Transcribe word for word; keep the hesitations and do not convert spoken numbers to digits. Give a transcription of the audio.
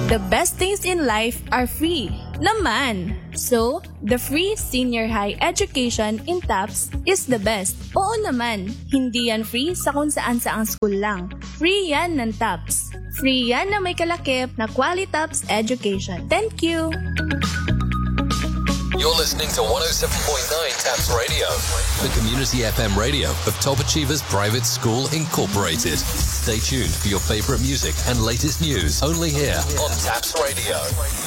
The best things in life are free naman. So, the free senior high education in TAPS is the best. Oo naman, hindi yan free sa kung saan saang school lang. Free yan ng TAPS. Free yan na may kalakip na Quality TAPS education. Thank you! You're listening to one oh seven point nine TAPS Radio, the community F M radio of Top Achievers Private School Incorporated. Stay tuned for your favorite music and latest news only here on TAPS Radio.